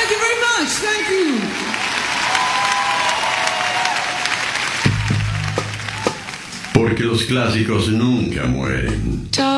Thank you very much. Thank you. Porque los clásicos nunca mueren.